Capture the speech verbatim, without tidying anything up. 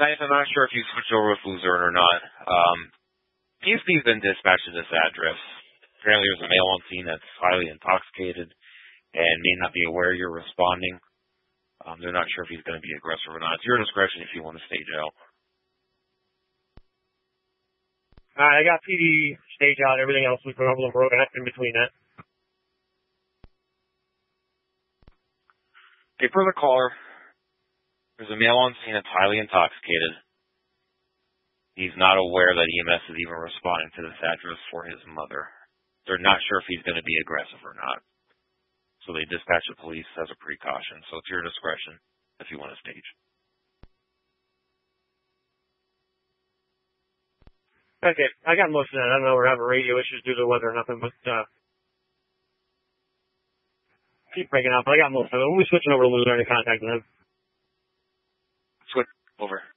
Nice, I'm not sure if you switched over with Luzerne or not. Um, P S D's been dispatched to this address. Apparently there's a male on scene that's highly intoxicated and may not be aware you're responding. Um, they're not sure if he's going to be aggressive or not. It's your discretion if you want to stage out. All right, I got P D stage out. Everything else was Cumberland broken up in between that. Okay, for the caller, there's a male on scene that's highly intoxicated. He's not aware that E M S is even responding to this address for his mother. They're not sure if he's going to be aggressive or not. So they dispatch the police as a precaution. So it's your discretion if you want to stage. Okay, I got most of that. I don't know we're having radio issues due to the weather or nothing, but uh, keep breaking out. But I got most of it. We'll be switching over to Luzerne to contact them. Switch over.